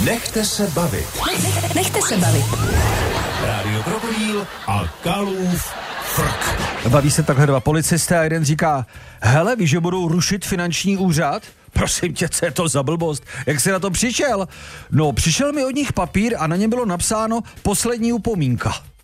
Nechte se bavit. Nechte se bavit. Rádio Krokodýl a Kalův frk. Baví se takhle dva policisté a jeden říká: hele, víš, že budou rušit finanční úřad? Prosím tě, co je to za blbost? Jak jsi na to přišel? No, přišel mi od nich papír a na něm bylo napsáno poslední upomínka.